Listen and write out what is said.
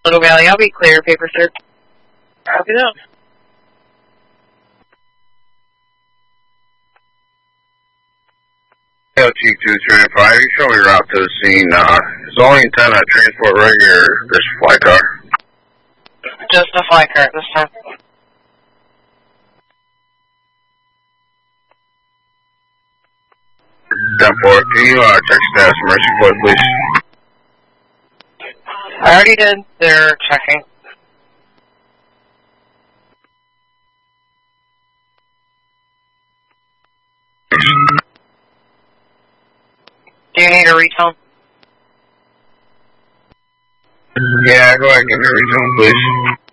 Little Valley, I'll be clear, paper, sir. Copy that. LT235, you show me route to the scene. Is the only intent of transport regular or this fly car? Just a fly car this time. Step 4, can you check status Mercy Point, please? I already did. They're checking. Do you need a retone? Yeah, go ahead and give me a retone, please.